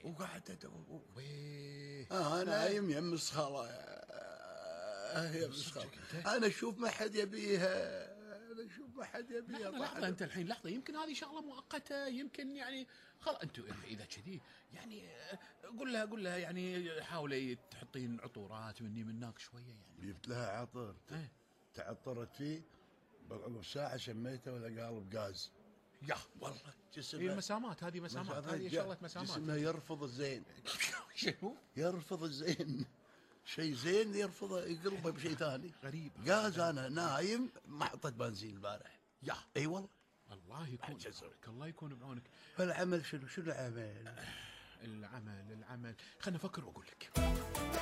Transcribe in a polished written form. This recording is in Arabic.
وقعدت ويه نايم يم الصخرة يم الصخرة. أنا أشوف ما حد يبيها، أنا أشوف ما حد يبيها. لحظة أنت الحين لحظة، يمكن هذه شغلة مؤقتة، يمكن يعني خلاص أنتوا إذا كذي يعني قل لها يعني حاولي تحطين عطورات مني من هناك شوية يعني. جبت لها عطر تعطرت فيه، بعقب ساعة شميته ولا قالب غاز. يا والله جسمها هي مسامات، هذه مسامات، هذه شغلة مسامات. جسمها يرفض الزين. شنو؟ يرفض الزين، شيء زين يرفضه، يقلبه بشيء ثاني غريب. غاز. أنا نايم ما حطيت بنزين البارح. يا اي والله. الله يكون بعونك، الله يكون بعونك. فالعمل شنو العمل؟ العمل خلنا نفكر واقول لك.